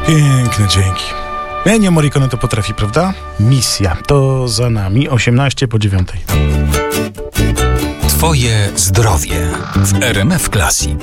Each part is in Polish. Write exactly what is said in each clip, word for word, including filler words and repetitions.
Piękne dźwięki. Ennio Morricone to potrafi, prawda? Misja. To za nami. osiemnaście po dziewiątej. Twoje zdrowie w R M F Classic.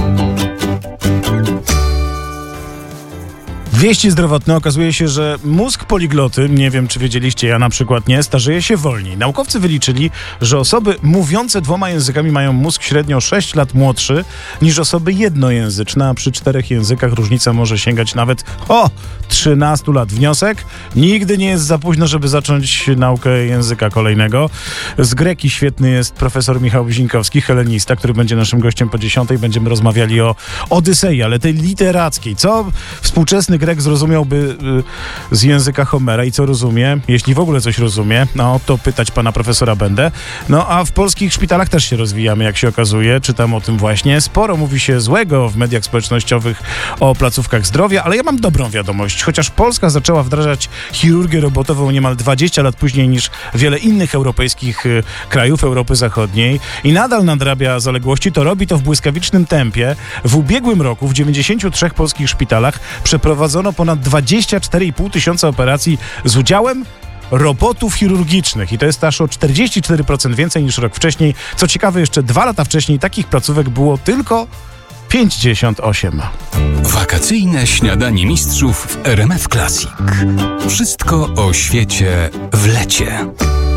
Wieści zdrowotne. Okazuje się, że mózg poligloty, nie wiem czy wiedzieliście, ja na przykład nie, starzeje się wolniej. Naukowcy wyliczyli, że osoby mówiące dwoma językami mają mózg średnio sześć lat młodszy niż osoby jednojęzyczne, a przy czterech językach różnica może sięgać nawet o trzynaście lat. Wniosek? Nigdy nie jest za późno, żeby zacząć naukę języka kolejnego. Z greki świetny jest profesor Michał Bzinkowski, helenista, który będzie naszym gościem po dziesiątej. Będziemy rozmawiali o Odysei, ale tej literackiej. Co współczesny Grek zrozumiałby y, z języka Homera i co rozumie, jeśli w ogóle coś rozumie, no to pytać pana profesora będę. No a w polskich szpitalach też się rozwijamy, jak się okazuje. Czytam o tym właśnie. Sporo mówi się złego w mediach społecznościowych o placówkach zdrowia, ale ja mam dobrą wiadomość. Chociaż Polska zaczęła wdrażać chirurgię robotową niemal dwadzieścia lat później niż wiele innych europejskich y, krajów Europy Zachodniej i nadal nadrabia zaległości, to robi to w błyskawicznym tempie. W ubiegłym roku w dziewięćdziesięciu trzech polskich szpitalach przeprowadzono ponad dwadzieścia cztery i pół tysiąca operacji z udziałem robotów chirurgicznych i to jest aż o czterdzieści cztery procent więcej niż rok wcześniej. Co ciekawe, jeszcze dwa lata wcześniej takich placówek było tylko pięćdziesiąt osiem. Wakacyjne śniadanie mistrzów w R M F Classic. Wszystko o świecie w lecie.